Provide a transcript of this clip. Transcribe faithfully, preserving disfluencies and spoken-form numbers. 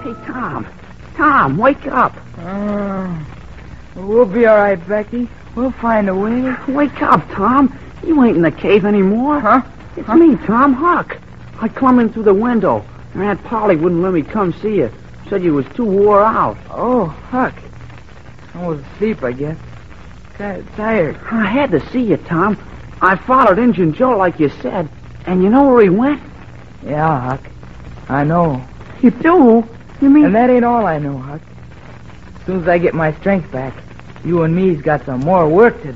Hey, Tom. Tom, wake up. Oh, we'll be all right, Becky. We'll find a way. Wake up, Tom. You ain't in the cave anymore. Huh? It's huh? me, Tom Huck. I clumb in through the window. Your Aunt Polly wouldn't let me come see you. Said you was too wore out. Oh, Huck. I was asleep, I guess. Kind of tired. I had to see you, Tom. I followed Injun Joe like you said. And you know where he went? Yeah, Huck. I know. You do? You mean... And that ain't all I know, Huck. As soon as I get my strength back, you and me's got some more work to do.